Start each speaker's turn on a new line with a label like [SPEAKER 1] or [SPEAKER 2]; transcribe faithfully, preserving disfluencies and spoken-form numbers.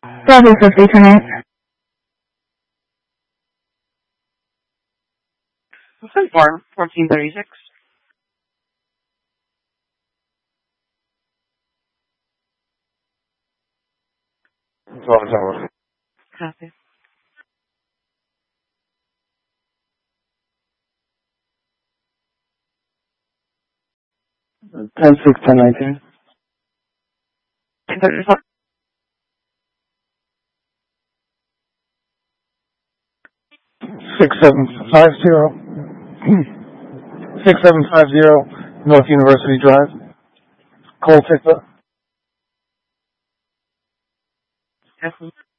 [SPEAKER 1] Bravo fifty, turn eight.
[SPEAKER 2] Farm, fourteen thirty-six.
[SPEAKER 3] twelve Tower.
[SPEAKER 2] Copy.
[SPEAKER 3] ten six, ten nineteen.
[SPEAKER 2] ten thirty-four.
[SPEAKER 3] six seven five zero. six seven five zero North University Drive. Cole Tickler.
[SPEAKER 2] Yes.